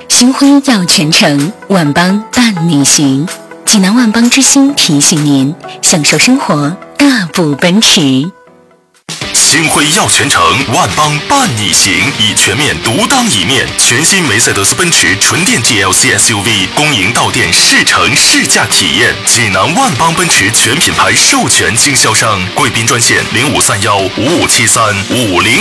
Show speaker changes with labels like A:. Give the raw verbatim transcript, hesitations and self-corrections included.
A: 星辉耀全城，万邦伴你行。济南万邦之星提醒您：享受生活，大步奔驰。
B: 星辉耀全城，万邦伴你行，以全面独当一面。全新梅赛德斯奔驰纯电 G L C S U V 公营到店试乘试驾体验。济南万邦奔驰全品牌授权经销商，贵宾专线零五三幺五五七三五零